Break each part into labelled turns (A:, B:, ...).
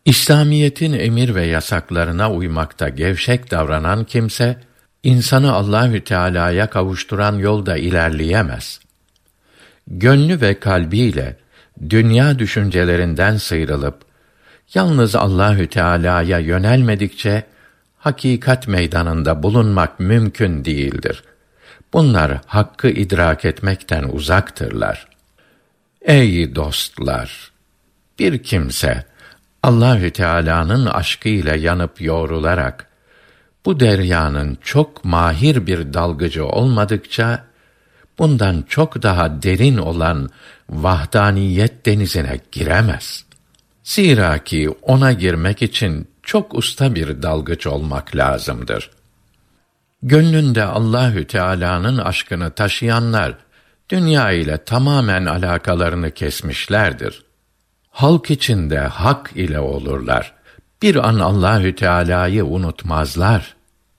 A: İslamiyetin emir ve yasaklarına uymakta gevşek davranan kimse, insanı Allahü Teala'ya kavuşturan yolda ilerleyemez. Gönlü ve kalbiyle dünya düşüncelerinden sıyrılıp yalnız Allahü Teala'ya yönelmedikçe hakikat meydanında bulunmak mümkün değildir. Bunlar hakkı idrak etmekten uzaktırlar. Ey dostlar! Bir kimse Allahü Teala'nın aşkı ile yanıp yoğrularak bu deryanın çok mahir bir dalgıcı olmadıkça bundan çok daha derin olan vahdaniyet denizine giremez. Zira ki ona girmek için çok usta bir dalgıç olmak lazımdır. Gönlünde Allahü Teala'nın aşkını taşıyanlar dünya ile tamamen alakalarını kesmişlerdir. Halk içinde hak ile olurlar. Bir an Allahü Teala'yı unutmazlar.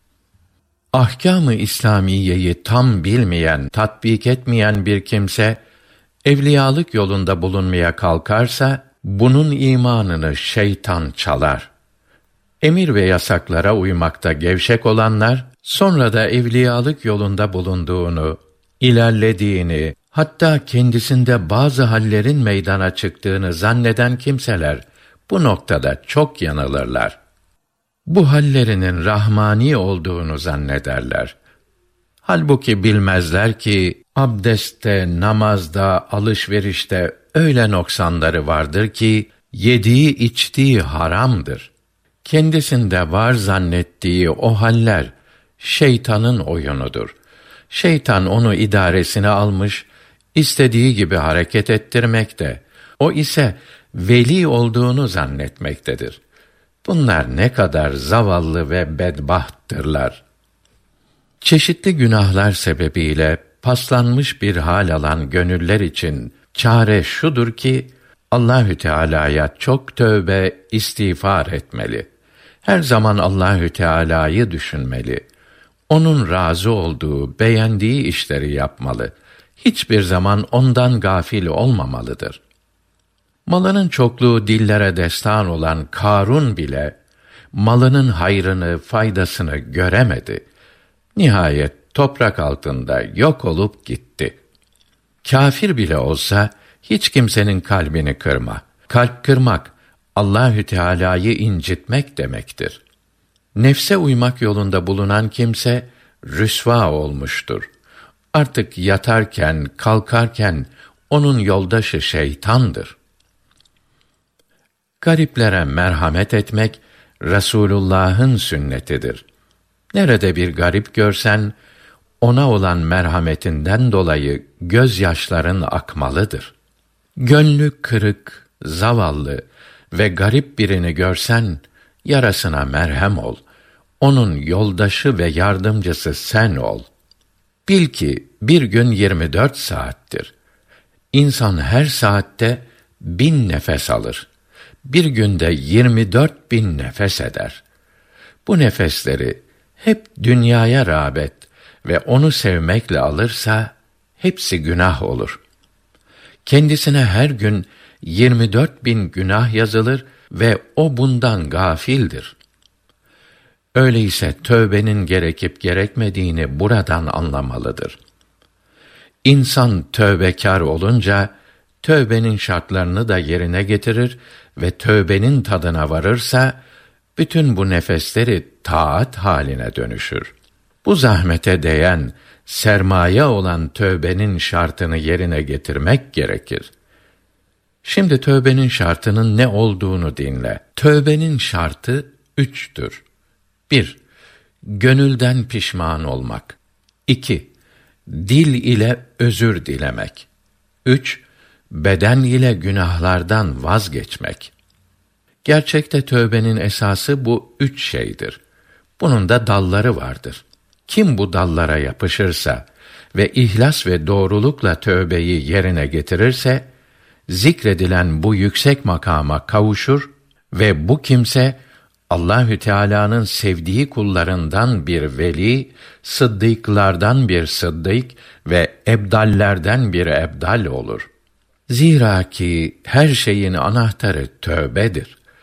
A: Ahkâm-ı İslamiyeyi tam bilmeyen, tatbik etmeyen bir kimse evliyalık yolunda bulunmaya kalkarsa bunun imanını şeytan çalar. Emir ve yasaklara uymakta gevşek olanlar sonra da evliyalık yolunda bulunduğunu, ilerlediğini, hatta kendisinde bazı hallerin meydana çıktığını zanneden kimseler bu noktada çok yanılırlar. Bu hallerinin rahmani olduğunu zannederler. Halbuki bilmezler ki abdestte, namazda, alışverişte öyle noksanları vardır ki yediği içtiği haramdır. Kendisinde var zannettiği o haller şeytanın oyunudur. Şeytan onu idaresine almış, istediği gibi hareket ettirmekte. O ise veli olduğunu zannetmektedir. Bunlar ne kadar zavallı ve bedbahttırlar. Çeşitli günahlar sebebiyle paslanmış bir hal alan gönüller için çare şudur ki Allahü Teala'ya çok tövbe, istiğfar etmeli. Her zaman Allahü Teala'yı düşünmeli. Onun razı olduğu, beğendiği işleri yapmalı. Hiçbir zaman ondan gafil olmamalıdır. Malının çokluğu dillere destan olan Karun bile malının hayrını, faydasını göremedi. Nihayet toprak altında yok olup gitti. Kâfir bile olsa hiç kimsenin kalbini kırma. Kalp kırmak Allahü Teala'yı incitmek demektir. Nefse uymak yolunda bulunan kimse rüsva olmuştur. Artık yatarken, kalkarken onun yoldaşı şeytandır. Gariplere merhamet etmek Resulullah'ın sünnetidir. Nerede bir garip görsen ona olan merhametinden dolayı gözyaşların akmalıdır. Gönlü kırık, zavallı ve garip birini görsen yarasına merhem ol. Onun yoldaşı ve yardımcısı sen ol. Bil ki bir gün 24 saattir. İnsan her saatte 1000 nefes alır. Bir günde 24.000 nefes eder. Bu nefesleri hep dünyaya rağbet ve onu sevmekle alırsa hepsi günah olur. Kendisine her gün 24.000 günah yazılır ve o bundan gafildir. Öyleyse tövbenin gerekip gerekmediğini buradan anlamalıdır. İnsan tövbekâr olunca tövbenin şartlarını da yerine getirir ve tövbenin tadına varırsa bütün bu nefesleri taat haline dönüşür. Bu zahmete değen, sermaye olan tövbenin şartını yerine getirmek gerekir. Şimdi tövbenin şartının ne olduğunu dinle. Tövbenin şartı 3'tür. 1. Gönülden pişman olmak. 2. Dil ile özür dilemek. 3. Beden ile günahlardan vazgeçmek. Gerçekte tövbenin esası bu 3 şeydir. Bunun da dalları vardır. Kim bu dallara yapışırsa ve ihlas ve doğrulukla tövbeyi yerine getirirse, zikredilen bu yüksek makama kavuşur ve bu kimse Allahü Teala'nın sevdiği kullarından bir veli, sıddıklardan bir sıddık ve ebdallerden bir ebdal olur. Zira ki her şeyin anahtarı tövbedir.